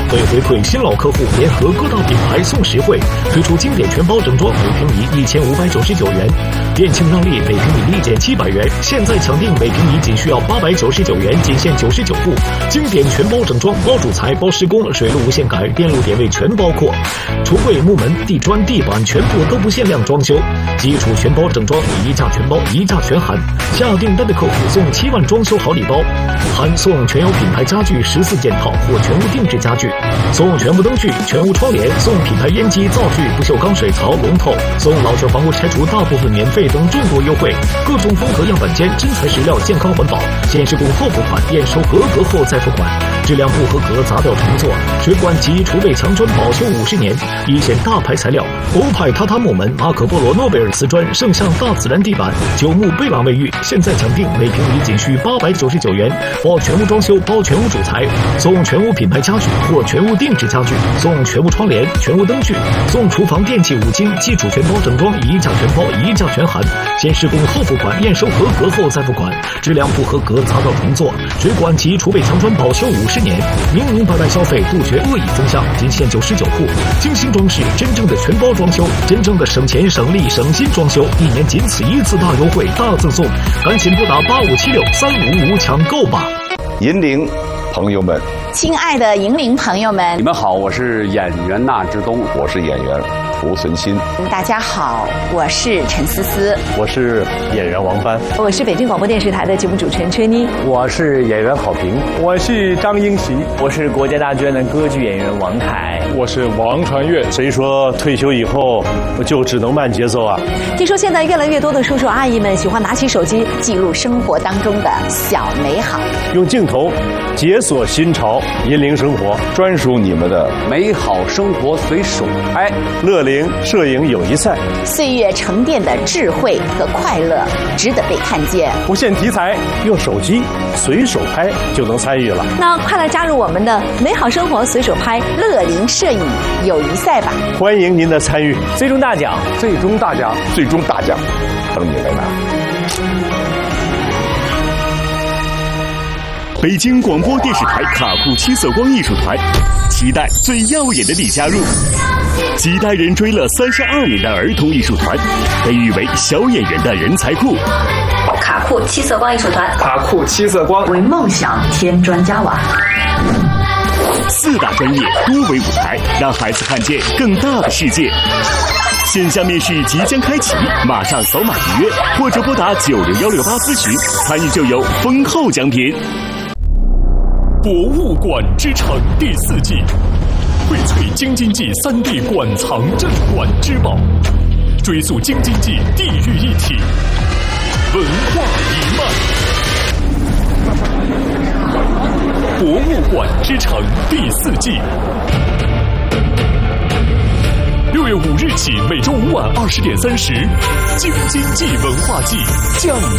为回馈新老客户，联合各大品牌送实惠，推出经典全包整装，每平米1599元，店庆让利，每平米立减700元，现在抢订每平米仅需要899元，仅限99户。经典全包整装，包主材、包施工、水路无限改，电路点位全包括，橱柜、木门、地砖、地板全部都不限量装修，基础全包整装，一价全包，一价全含。下订单的客户送7万装修好礼包，含送全有品牌家具14件套或全屋定制家具，送全屋灯具、全屋窗帘，送品牌烟机、灶具、不锈钢水槽、龙头，送老旧房屋拆除大部分免费等众多优惠，各种风格样板间，真材实料，健康环保，先施工后付款，验收合格后再付款，质量不合格砸掉重做，水管及储备墙砖保修50年，一线大牌材料，欧派榻榻木门、马可波罗诺贝尔瓷砖、圣象大自然地板、九牧贝朗卫浴，现在抢订每平米仅需899元，包全屋装修，包全屋主材，送全屋品牌家具或全屋定制家具，送全屋窗帘、全屋灯具，送厨房电器5金，基础全包整装，一价全包，一价全含，先施工后付款，验收合格后再付款，质量不合格砸掉重做，水管及储备墙砖保修50年，明白消费，杜绝恶意增项，仅限99户，精心装饰，真正的全包装修，真正的省钱省力省心装修，1年仅此一次大优惠大赠送，赶紧拨打8576-3555抢购吧！ 银铃朋友们， 亲爱的银铃朋友们， 你们好，我是演员纳之东， 我是演员胡存新。 大家好，我是陈思思， 我是演员王帆， 我是北京广播电视台的节目主持人崔妮， 我是演员郝平， 我是张英喜， 我是国家大剧院的歌剧演员王凯， 我是王传岳。 谁说退休以后就只能慢节奏啊？ 听说现在越来越多的叔叔阿姨们喜欢拿起手机记录生活当中的小美好， 用镜头解锁新潮，引领生活， 专属你们的美好生活随手拍。 乐龄摄影友谊赛， 岁月沉淀的智慧和快乐值得被看见。 不限题材， 用手机随手拍就能参与了。 那快来加入我们的美好生活随手拍乐龄摄影友谊赛吧！ 欢迎您的参与， 最终大奖， 最终大奖， 最终大奖，等你来拿。 北京广播电视台卡库七色光艺术团，期待最耀眼的你加入。几代人追了32年的儿童艺术团，被誉为小演员的人才库。 卡库七色光艺术团， 卡库七色光为梦想添砖加瓦。 4大专业，多维舞台，让孩子看见更大的世界。线下面试即将开启，马上扫码预约，或者拨打90168咨询，参与就有丰厚奖品。 博物馆之城第4季，荟萃京津冀3D 馆藏镇馆之宝，追溯京津冀地域一体，文化一脉。博物馆之城第4季，6月5日起，每周5晚20点30，京津冀文化季降